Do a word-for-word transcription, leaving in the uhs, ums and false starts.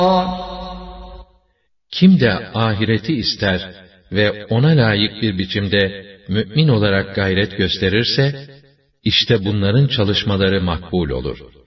Kim de ahireti ister ve ona layık bir biçimde mümin olarak gayret gösterirse, işte bunların çalışmaları makbul olur.